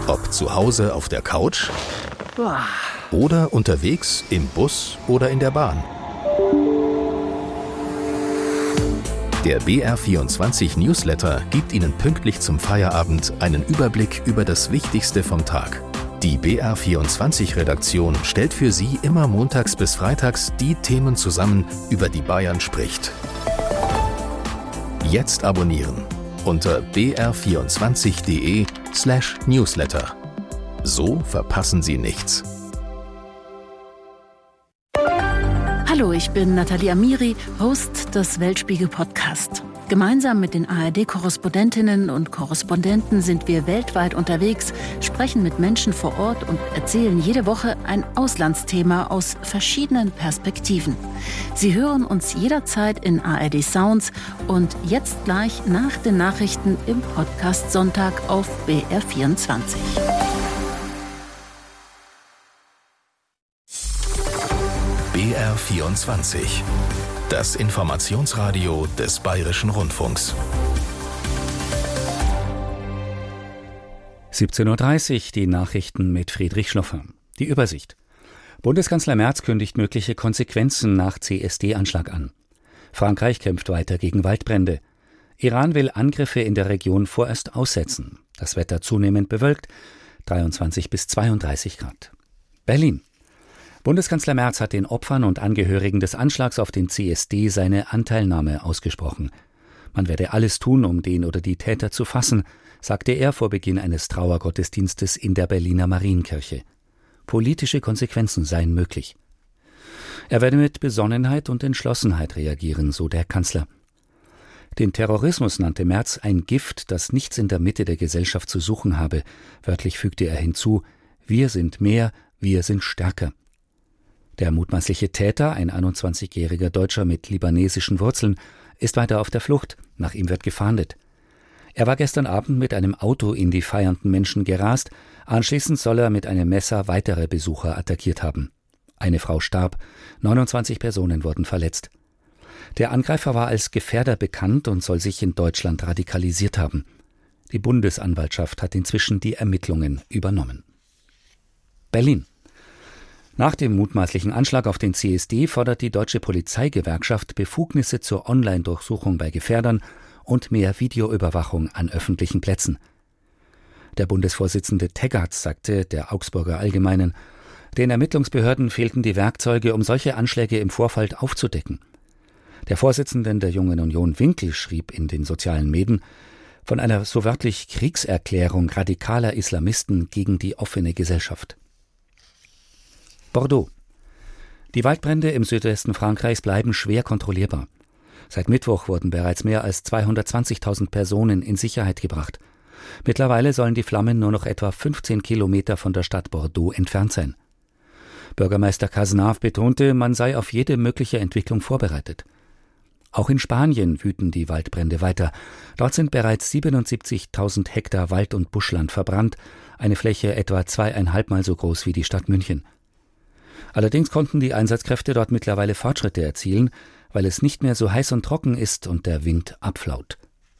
Ob zu Hause auf der Couch oder unterwegs im Bus oder in der Bahn. Der BR24 Newsletter gibt Ihnen pünktlich zum Feierabend einen Überblick über das Wichtigste vom Tag. Die BR24-Redaktion stellt für Sie immer montags bis freitags die Themen zusammen, über die Bayern spricht. Jetzt abonnieren unter br24.de/newsletter. So verpassen Sie nichts. Hallo, ich bin Nathalie Amiri, Host des Weltspiegel-Podcast. Gemeinsam mit den ARD-Korrespondentinnen und Korrespondenten sind wir weltweit unterwegs, sprechen mit Menschen vor Ort und erzählen jede Woche ein Auslandsthema aus verschiedenen Perspektiven. Sie hören uns jederzeit in ARD Sounds und jetzt gleich nach den Nachrichten im Podcast Sonntag auf BR24. BR24, das Informationsradio des Bayerischen Rundfunks. 17:30 Uhr, die Nachrichten mit Friedrich Schloffer. Die Übersicht. Bundeskanzler Merz kündigt mögliche Konsequenzen nach CSD-Anschlag an. Frankreich kämpft weiter gegen Waldbrände. Iran will Angriffe in der Region vorerst aussetzen. Das Wetter zunehmend bewölkt, 23 bis 32 Grad. Berlin. Bundeskanzler Merz hat den Opfern und Angehörigen des Anschlags auf den CSD seine Anteilnahme ausgesprochen. Man werde alles tun, um den oder die Täter zu fassen, sagte er vor Beginn eines Trauergottesdienstes in der Berliner Marienkirche. Politische Konsequenzen seien möglich. Er werde mit Besonnenheit und Entschlossenheit reagieren, so der Kanzler. Den Terrorismus nannte Merz ein Gift, das nichts in der Mitte der Gesellschaft zu suchen habe. Wörtlich fügte er hinzu: Wir sind mehr, wir sind stärker. Der mutmaßliche Täter, ein 21-jähriger Deutscher mit libanesischen Wurzeln, ist weiter auf der Flucht. Nach ihm wird gefahndet. Er war gestern Abend mit einem Auto in die feiernden Menschen gerast. Anschließend soll er mit einem Messer weitere Besucher attackiert haben. Eine Frau starb, 29 Personen wurden verletzt. Der Angreifer war als Gefährder bekannt und soll sich in Deutschland radikalisiert haben. Die Bundesanwaltschaft hat inzwischen die Ermittlungen übernommen. Berlin. Nach dem mutmaßlichen Anschlag auf den CSD fordert die Deutsche Polizeigewerkschaft Befugnisse zur Online-Durchsuchung bei Gefährdern und mehr Videoüberwachung an öffentlichen Plätzen. Der Bundesvorsitzende Teggarts sagte der Augsburger Allgemeinen, den Ermittlungsbehörden fehlten die Werkzeuge, um solche Anschläge im Vorfeld aufzudecken. Der Vorsitzende der Jungen Union Winkel schrieb in den sozialen Medien von einer so wörtlich Kriegserklärung radikaler Islamisten gegen die offene Gesellschaft. Bordeaux. Die Waldbrände im Südwesten Frankreichs bleiben schwer kontrollierbar. Seit Mittwoch wurden bereits mehr als 220.000 Personen in Sicherheit gebracht. Mittlerweile sollen die Flammen nur noch etwa 15 Kilometer von der Stadt Bordeaux entfernt sein. Bürgermeister Cazenave betonte, man sei auf jede mögliche Entwicklung vorbereitet. Auch in Spanien wüten die Waldbrände weiter. Dort sind bereits 77.000 Hektar Wald- und Buschland verbrannt, eine Fläche etwa 2,5 Mal so groß wie die Stadt München. Allerdings konnten die Einsatzkräfte dort mittlerweile Fortschritte erzielen, weil es nicht mehr so heiß und trocken ist und der Wind abflaut.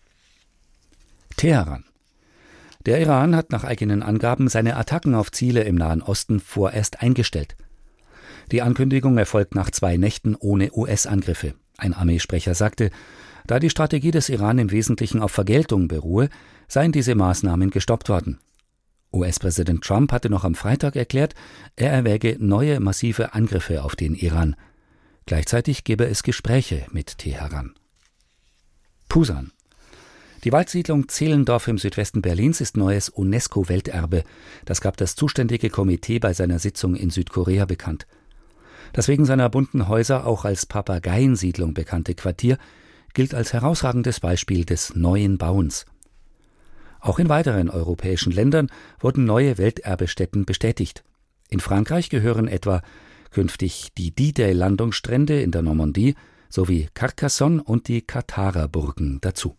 Teheran. Der Iran hat nach eigenen Angaben seine Attacken auf Ziele im Nahen Osten vorerst eingestellt. Die Ankündigung erfolgt nach 2 Nächten ohne US-Angriffe. Ein Armeesprecher sagte, da die Strategie des Iran im Wesentlichen auf Vergeltung beruhe, seien diese Maßnahmen gestoppt worden. US-Präsident Trump hatte noch am Freitag erklärt, er erwäge neue massive Angriffe auf den Iran. Gleichzeitig gebe es Gespräche mit Teheran. Pusan. Die Waldsiedlung Zehlendorf im Südwesten Berlins ist neues UNESCO-Welterbe. Das gab das zuständige Komitee bei seiner Sitzung in Südkorea bekannt. Das wegen seiner bunten Häuser auch als Papageiensiedlung bekannte Quartier gilt als herausragendes Beispiel des neuen Bauens. Auch in weiteren europäischen Ländern wurden neue Welterbestätten bestätigt. In Frankreich gehören etwa künftig die D-Day-Landungsstrände in der Normandie sowie Carcassonne und die Katharer-Burgen dazu.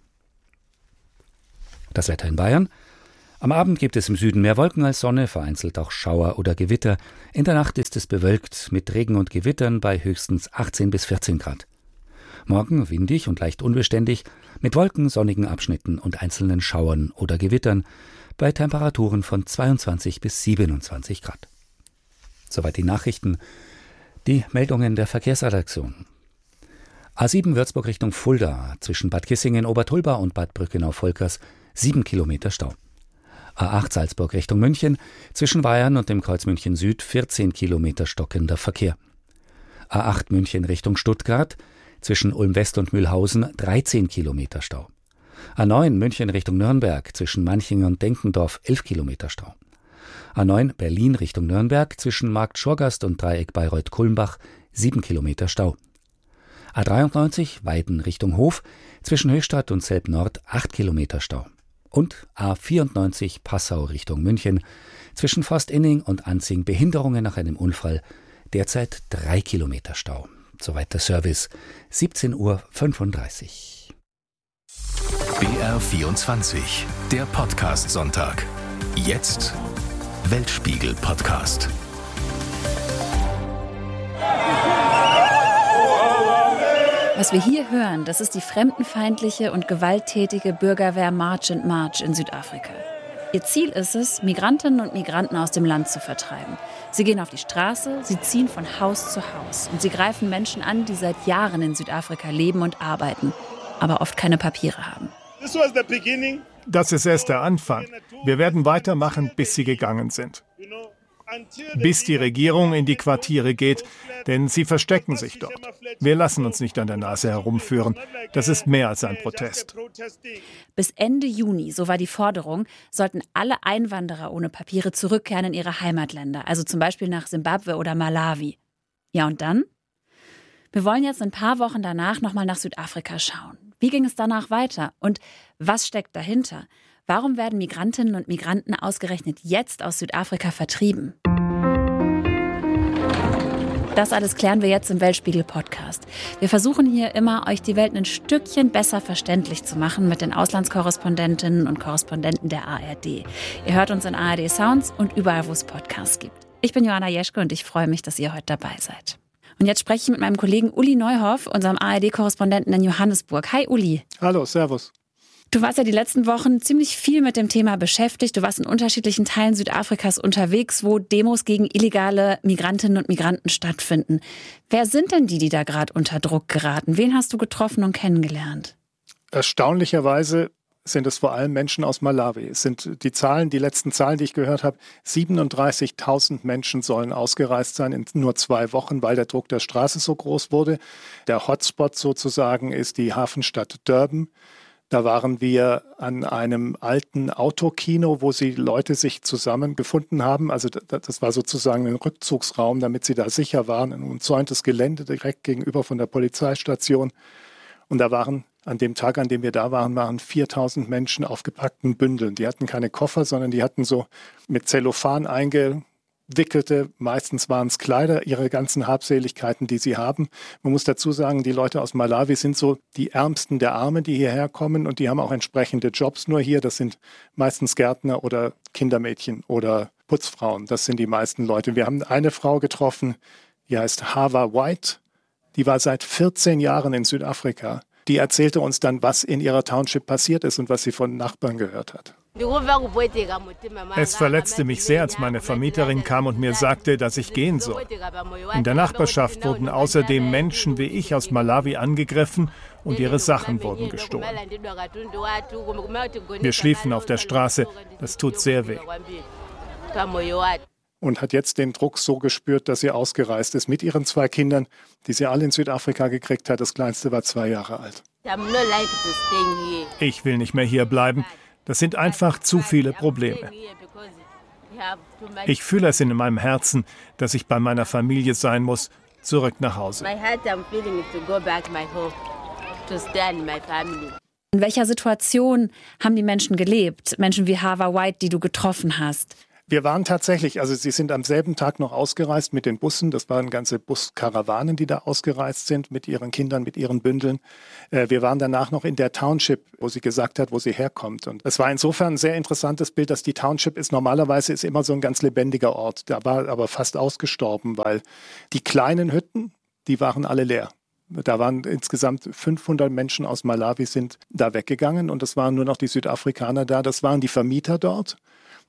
Das Wetter in Bayern. Am Abend gibt es im Süden mehr Wolken als Sonne, vereinzelt auch Schauer oder Gewitter. In der Nacht ist es bewölkt mit Regen und Gewittern bei höchstens 18 bis 14 Grad. Morgen windig und leicht unbeständig, mit Wolken, sonnigen Abschnitten und einzelnen Schauern oder Gewittern bei Temperaturen von 22 bis 27 Grad. Soweit die Nachrichten. Die Meldungen der Verkehrsredaktion. A7 Würzburg Richtung Fulda, zwischen Bad Kissingen-Obertulba und Bad Brückenau-Volkers 7 Kilometer Stau. A8 Salzburg Richtung München, zwischen Weyern und dem Kreuz München Süd 14 Kilometer stockender Verkehr. A8 München Richtung Stuttgart, zwischen Ulm West und Mühlhausen 13 Kilometer Stau. A9 München Richtung Nürnberg, zwischen Manching und Denkendorf 11 Kilometer Stau. A9 Berlin Richtung Nürnberg, zwischen Markt Schorgast und Dreieck Bayreuth-Kulmbach 7 Kilometer Stau. A93 Weiden Richtung Hof, zwischen Höchstadt und Selb-Nord 8 Kilometer Stau. Und A94 Passau Richtung München, zwischen Forstinning und Anzing Behinderungen nach einem Unfall, derzeit 3 Kilometer Stau. Soweit der Service, 17:35 Uhr. BR24, der Podcast-Sonntag. Jetzt Weltspiegel-Podcast. Was wir hier hören, das ist die fremdenfeindliche und gewalttätige Bürgerwehr March and March in Südafrika. Ihr Ziel ist es, Migrantinnen und Migranten aus dem Land zu vertreiben. Sie gehen auf die Straße, sie ziehen von Haus zu Haus und sie greifen Menschen an, die seit Jahren in Südafrika leben und arbeiten, aber oft keine Papiere haben. Das ist erst der Anfang. Wir werden weitermachen, bis sie gegangen sind. Bis die Regierung in die Quartiere geht, denn sie verstecken sich dort. Wir lassen uns nicht an der Nase herumführen. Das ist mehr als ein Protest. Bis Ende Juni, so war die Forderung, sollten alle Einwanderer ohne Papiere zurückkehren in ihre Heimatländer, also zum Beispiel nach Simbabwe oder Malawi. Ja, und dann? Wir wollen jetzt ein paar Wochen danach nochmal nach Südafrika schauen. Wie ging es danach weiter? Und was steckt dahinter? Warum werden Migrantinnen und Migranten ausgerechnet jetzt aus Südafrika vertrieben? Das alles klären wir jetzt im Weltspiegel-Podcast. Wir versuchen hier immer, euch die Welt ein Stückchen besser verständlich zu machen mit den Auslandskorrespondentinnen und Korrespondenten der ARD. Ihr hört uns in ARD Sounds und überall, wo es Podcasts gibt. Ich bin Joanna Jeschke und ich freue mich, dass ihr heute dabei seid. Und jetzt spreche ich mit meinem Kollegen Uli Neuhoff, unserem ARD-Korrespondenten in Johannesburg. Hi Uli. Hallo, servus. Du warst ja die letzten Wochen ziemlich viel mit dem Thema beschäftigt. Du warst in unterschiedlichen Teilen Südafrikas unterwegs, wo Demos gegen illegale Migrantinnen und Migranten stattfinden. Wer sind denn die da gerade unter Druck geraten? Wen hast du getroffen und kennengelernt? Erstaunlicherweise sind es vor allem Menschen aus Malawi. Es sind die letzten Zahlen, die ich gehört habe, 37.000 Menschen sollen ausgereist sein in nur 2 Wochen, weil der Druck der Straße so groß wurde. Der Hotspot sozusagen ist die Hafenstadt Durban. Da waren wir an einem alten Autokino, wo die Leute sich zusammengefunden haben. Also das war sozusagen ein Rückzugsraum, damit sie da sicher waren. Ein umzäuntes Gelände direkt gegenüber von der Polizeistation. Und da waren an dem Tag, an dem wir da waren, 4.000 Menschen auf gepackten Bündeln. Die hatten keine Koffer, sondern die hatten so mit Zellophan eingewickelte, meistens waren es Kleider, ihre ganzen Habseligkeiten, die sie haben. Man muss dazu sagen, die Leute aus Malawi sind so die Ärmsten der Armen, die hierher kommen und die haben auch entsprechende Jobs nur hier. Das sind meistens Gärtner oder Kindermädchen oder Putzfrauen. Das sind die meisten Leute. Wir haben eine Frau getroffen, die heißt Hawa White. Die war seit 14 Jahren in Südafrika. Die erzählte uns dann, was in ihrer Township passiert ist und was sie von Nachbarn gehört hat. Es verletzte mich sehr, als meine Vermieterin kam und mir sagte, dass ich gehen soll. In der Nachbarschaft wurden außerdem Menschen wie ich aus Malawi angegriffen und ihre Sachen wurden gestohlen. Wir schliefen auf der Straße. Das tut sehr weh. Und hat jetzt den Druck so gespürt, dass sie ausgereist ist mit ihren 2 Kindern, die sie alle in Südafrika gekriegt hat. Das kleinste war 2 Jahre alt. Ich will nicht mehr hier bleiben. Das sind einfach zu viele Probleme. Ich fühle es in meinem Herzen, dass ich bei meiner Familie sein muss, zurück nach Hause. In welcher Situation haben die Menschen gelebt? Menschen wie Hawa White, die du getroffen hast? Wir waren tatsächlich, also sie sind am selben Tag noch ausgereist mit den Bussen. Das waren ganze Buskarawanen, die da ausgereist sind mit ihren Kindern, mit ihren Bündeln. Wir waren danach noch in der Township, wo sie gesagt hat, wo sie herkommt. Und es war insofern ein sehr interessantes Bild, dass die Township normalerweise ist immer so ein ganz lebendiger Ort. Da war aber fast ausgestorben, weil die kleinen Hütten, die waren alle leer. Da waren insgesamt 500 Menschen aus Malawi sind da weggegangen und es waren nur noch die Südafrikaner da. Das waren die Vermieter dort.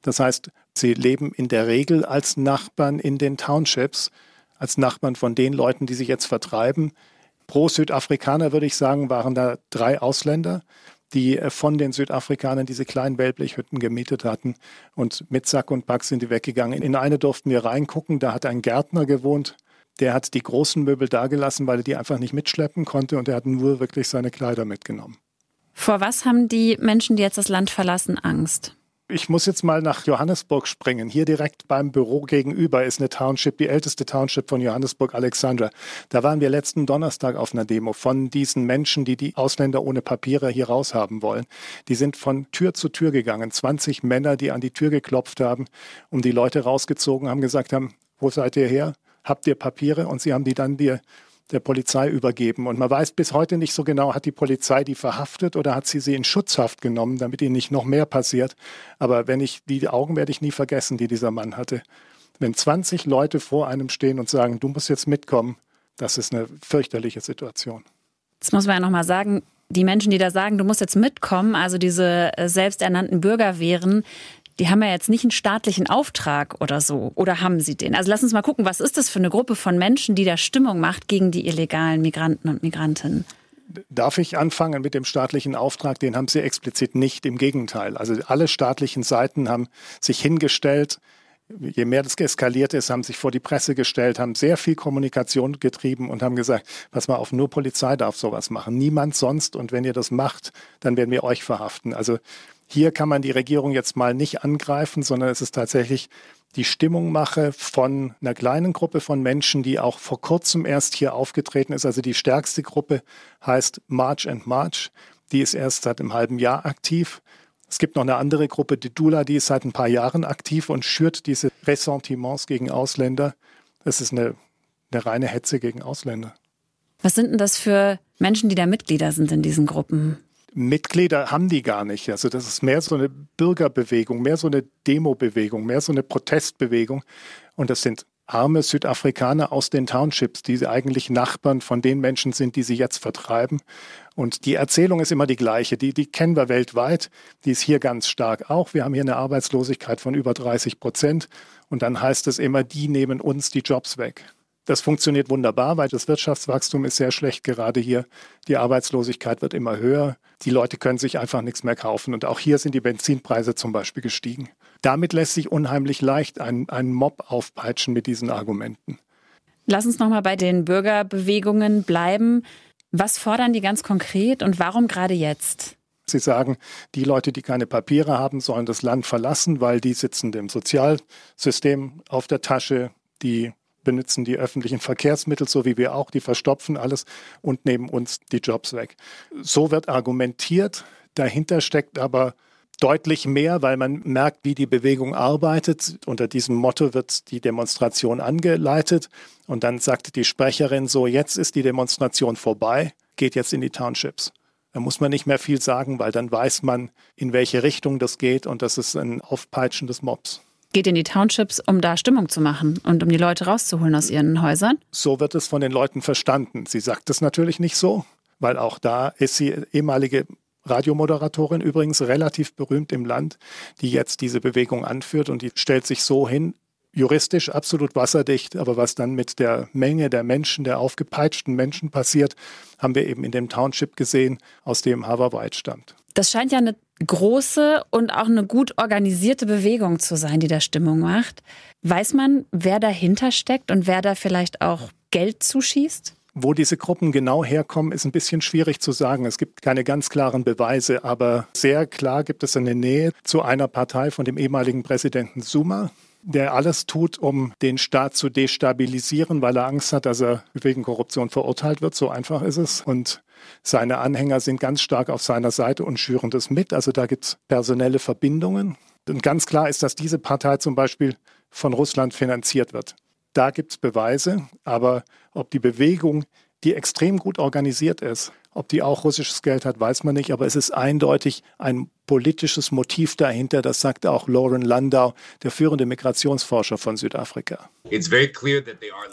Das heißt, sie leben in der Regel als Nachbarn in den Townships, als Nachbarn von den Leuten, die sie jetzt vertreiben. Pro Südafrikaner, würde ich sagen, waren da 3 Ausländer, die von den Südafrikanern diese kleinen Wellblechhütten gemietet hatten. Und mit Sack und Pack sind die weggegangen. In eine durften wir reingucken, da hat ein Gärtner gewohnt. Der hat die großen Möbel dagelassen, weil er die einfach nicht mitschleppen konnte. Und er hat nur wirklich seine Kleider mitgenommen. Vor was haben die Menschen, die jetzt das Land verlassen, Angst? Ich muss jetzt mal nach Johannesburg springen. Hier direkt beim Büro gegenüber ist eine Township, die älteste Township von Johannesburg, Alexandra. Da waren wir letzten Donnerstag auf einer Demo von diesen Menschen, die die Ausländer ohne Papiere hier raushaben wollen. Die sind von Tür zu Tür gegangen. 20 Männer, die an die Tür geklopft haben und die Leute rausgezogen haben, gesagt haben, wo seid ihr her? Habt ihr Papiere? Und sie haben die dann der Polizei übergeben. Und man weiß bis heute nicht so genau, hat die Polizei die verhaftet oder hat sie in Schutzhaft genommen, damit ihnen nicht noch mehr passiert. Aber die Augen werde ich nie vergessen, die dieser Mann hatte. Wenn 20 Leute vor einem stehen und sagen, du musst jetzt mitkommen, das ist eine fürchterliche Situation. Das muss man ja nochmal sagen, die Menschen, die da sagen, du musst jetzt mitkommen, also diese selbsternannten Bürgerwehren, die haben ja jetzt nicht einen staatlichen Auftrag oder so. Oder haben sie den? Also lass uns mal gucken, was ist das für eine Gruppe von Menschen, die da Stimmung macht gegen die illegalen Migranten und Migrantinnen? Darf ich anfangen mit dem staatlichen Auftrag? Den haben sie explizit nicht, im Gegenteil. Also alle staatlichen Seiten haben sich hingestellt. Je mehr das eskaliert ist, haben sich vor die Presse gestellt, haben sehr viel Kommunikation getrieben und haben gesagt, pass mal auf, nur Polizei darf sowas machen, niemand sonst. Und wenn ihr das macht, dann werden wir euch verhaften. Also hier kann man die Regierung jetzt mal nicht angreifen, sondern es ist tatsächlich die Stimmungmache von einer kleinen Gruppe von Menschen, die auch vor kurzem erst hier aufgetreten ist. Also die stärkste Gruppe heißt March and March. Die ist erst seit einem halben Jahr aktiv. Es gibt noch eine andere Gruppe, die Dula, die ist seit ein paar Jahren aktiv und schürt diese Ressentiments gegen Ausländer. Das ist eine reine Hetze gegen Ausländer. Was sind denn das für Menschen, die da Mitglieder sind in diesen Gruppen? Mitglieder haben die gar nicht. Also das ist mehr so eine Bürgerbewegung, mehr so eine Demobewegung, mehr so eine Protestbewegung. Und das sind arme Südafrikaner aus den Townships, die eigentlich Nachbarn von den Menschen sind, die sie jetzt vertreiben. Und die Erzählung ist immer die gleiche. Die kennen wir weltweit. Die ist hier ganz stark auch. Wir haben hier eine Arbeitslosigkeit von über 30%. Und dann heißt es immer, die nehmen uns die Jobs weg. Das funktioniert wunderbar, weil das Wirtschaftswachstum ist sehr schlecht gerade hier. Die Arbeitslosigkeit wird immer höher. Die Leute können sich einfach nichts mehr kaufen. Und auch hier sind die Benzinpreise zum Beispiel gestiegen. Damit lässt sich unheimlich leicht ein Mob aufpeitschen mit diesen Argumenten. Lass uns nochmal bei den Bürgerbewegungen bleiben. Was fordern die ganz konkret und warum gerade jetzt? Sie sagen, die Leute, die keine Papiere haben, sollen das Land verlassen, weil die sitzen dem Sozialsystem auf der Tasche, die benutzen die öffentlichen Verkehrsmittel, so wie wir auch, die verstopfen alles und nehmen uns die Jobs weg. So wird argumentiert, dahinter steckt aber deutlich mehr, weil man merkt, wie die Bewegung arbeitet. Unter diesem Motto wird die Demonstration angeleitet und dann sagt die Sprecherin so, jetzt ist die Demonstration vorbei, geht jetzt in die Townships. Da muss man nicht mehr viel sagen, weil dann weiß man, in welche Richtung das geht und das ist ein Aufpeitschen des Mobs. Geht in die Townships, um da Stimmung zu machen und um die Leute rauszuholen aus ihren Häusern? So wird es von den Leuten verstanden. Sie sagt es natürlich nicht so, weil auch da ist sie ehemalige Radiomoderatorin, übrigens relativ berühmt im Land, die jetzt diese Bewegung anführt und die stellt sich so hin, juristisch absolut wasserdicht, aber was dann mit der Menge der Menschen, der aufgepeitschten Menschen passiert, haben wir eben in dem Township gesehen, aus dem Harvey White stammt. Das scheint ja eine große und auch eine gut organisierte Bewegung zu sein, die da Stimmung macht. Weiß man, wer dahinter steckt und wer da vielleicht auch Geld zuschießt? Wo diese Gruppen genau herkommen, ist ein bisschen schwierig zu sagen. Es gibt keine ganz klaren Beweise, aber sehr klar gibt es eine Nähe zu einer Partei von dem ehemaligen Präsidenten Zuma, der alles tut, um den Staat zu destabilisieren, weil er Angst hat, dass er wegen Korruption verurteilt wird. So einfach ist es. Und seine Anhänger sind ganz stark auf seiner Seite und schüren das mit. Also da gibt es personelle Verbindungen. Und ganz klar ist, dass diese Partei zum Beispiel von Russland finanziert wird. Da gibt es Beweise, aber ob die Bewegung, die extrem gut organisiert ist, ob die auch russisches Geld hat, weiß man nicht. Aber es ist eindeutig ein politisches Motiv dahinter. Das sagt auch Lauren Landau, der führende Migrationsforscher von Südafrika.